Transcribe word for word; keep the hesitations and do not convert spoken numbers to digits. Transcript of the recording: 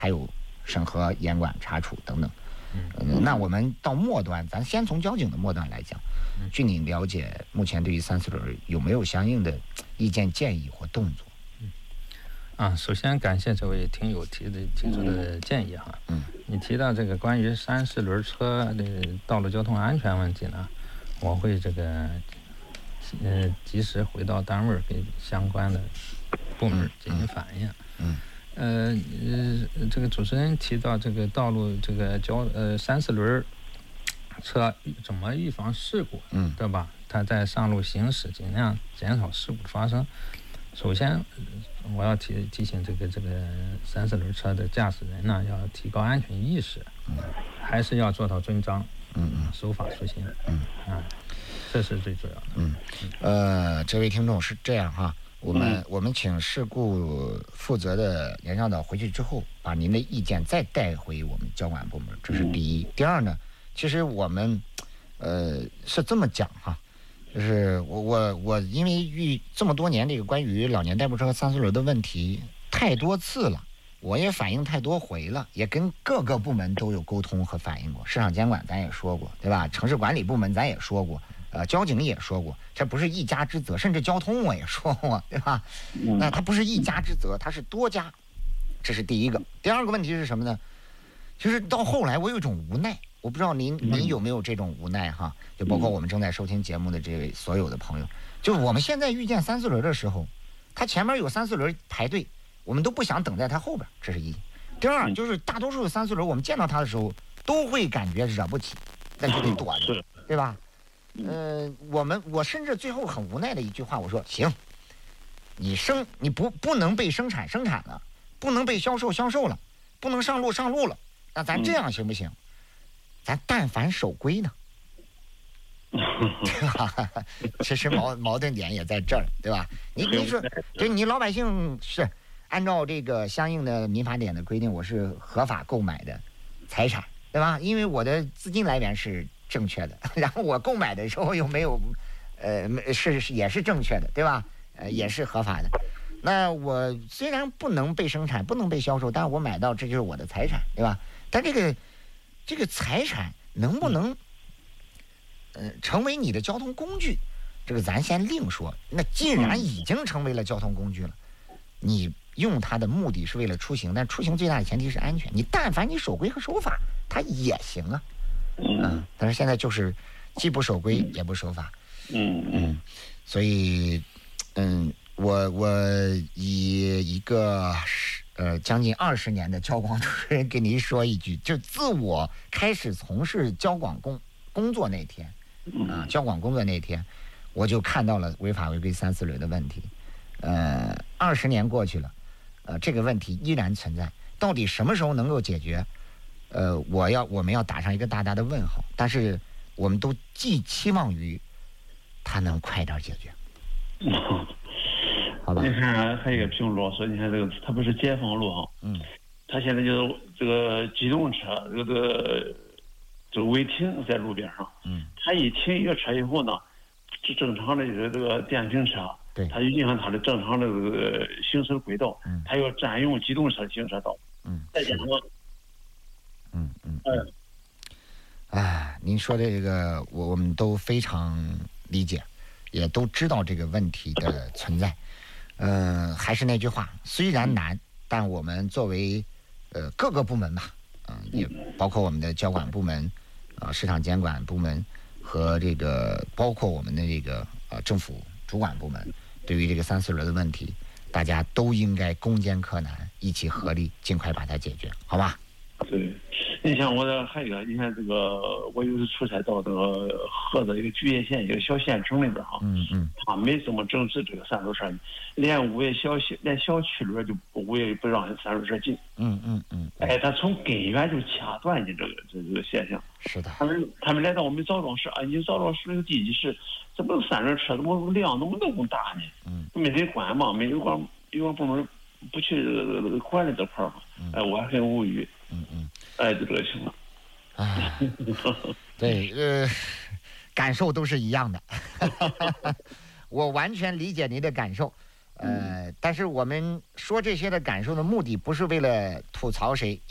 还有审核、严管、查处等等。嗯，那我们到末端，咱先从交警的末端来讲。据你了解，目前对于三四轮有没有相应的意见建议或动作？ 啊，首先感谢这位听友提的提出的建议哈。嗯，你提到这个关于三四轮车的道路交通安全问题呢，我会这个呃及时回到单位给相关的部门进行反映。嗯。呃呃，这个主持人提到这个道路这个交呃三四轮车怎么预防事故，嗯，对吧？他在上路行驶，尽量减少事故发生。首先，我要提提醒这个这个三四轮车的驾驶人呢，要提高安全意识，嗯，还是要做到遵章，嗯嗯，守法舒心，嗯啊，这是最主要的。 嗯，呃，这位听众是这样哈，我们、嗯、我们请事故负责的严向导回去之后，把您的意见再带回我们交管部门，这是第一。第二呢，其实我们呃是这么讲哈。就是我我我因为遇这么多年这个关于老年代步车和三四轮的问题太多次了，我也反映太多回了，也跟各个部门都有沟通和反映过。市场监管咱也说过，对吧？城市管理部门咱也说过，呃，交警也说过，这不是一家之责，甚至交通我也说过，对吧？那它不是一家之责，它是多家，这是第一个。第二个问题是什么呢？就是到后来我有一种无奈。我不知道您您有没有这种无奈哈？就包括我们正在收听节目的这位所有的朋友，就我们现在遇见三四轮的时候，他前面有三四轮排队，我们都不想等在他后边，这是一。第二就是大多数的三四轮，我们见到他的时候都会感觉惹不起，那就得躲着，对吧？呃，我们我甚至最后很无奈的一句话，我说行，你生你不不能被生产生产了，不能被销售销售了，不能上路上路了，那咱这样行不行？咱但凡守规呢，对吧？其实矛矛盾点也在这儿，对吧？你你说，就你老百姓是按照这个相应的民法典的规定，我是合法购买的财产，对吧？因为我的资金来源是正确的，然后我购买的时候又没有，呃，是是也是正确的，对吧？呃，也是合法的。那我虽然不能被生产，不能被销售，但我买到这就是我的财产，对吧？但这个。这个财产能不能，呃，成为你的交通工具，这个咱先另说。那既然已经成为了交通工具了，你用它的目的是为了出行，但出行最大的前提是安全。你但凡你守规和守法，它也行啊。嗯，但是现在就是既不守规也不守法。嗯嗯，所以，嗯，我我以一个。呃，将近二十年的交广主任给您说一句，就自我开始从事交广工工作那天，啊，交广工作那天，我就看到了违法违规三四轮的问题。呃，二十年过去了，呃，这个问题依然存在，到底什么时候能够解决？呃，我要我们要打上一个大大的问号。但是，我们都寄期望于它能快点解决。 你看还有一个评论说，你看这个它不是解放路哈，嗯，它现在就是这个机动车这个这个就违停在路边上，嗯，它一停一个车以后呢，是正常的这个电瓶车，对，它就影响它的正常的这个行驶轨道，嗯，它要占用机动车行车道，嗯，再加上， 嗯嗯嗯，哎，您说的这个我我们都非常理解，也都知道这个问题的存在。嗯、呃，还是那句话，虽然难，但我们作为呃各个部门吧，嗯、呃，也包括我们的交管部门，啊、呃，市场监管部门和这个包括我们的这个呃政府主管部门，对于这个三四轮的问题，大家都应该攻坚克难，一起合力，尽快把它解决，好吧？ 对。你像我这还有一个，你看这个，我有时出差到这个菏泽一个菊叶县一个小县城里边哈，嗯嗯，他没怎么整治这个三轮车，连五月小区连小区里边就五月不让三轮车进，嗯嗯嗯，哎，他从根源就掐断你这个这这个现象。 是的， 他们他们来到我们枣庄市啊，你枣庄市这个地级市，怎么三轮车怎么量怎么那么大呢？嗯，没人管嘛，没有管有关部门不去这个管理这块儿嘛，哎，我还很无语。嗯嗯。哎，就这个情况。 哎，对，呃，感受都是一样的。我完全理解您的感受。 呃，但是我们说这些的感受的目的，不是为了吐槽谁。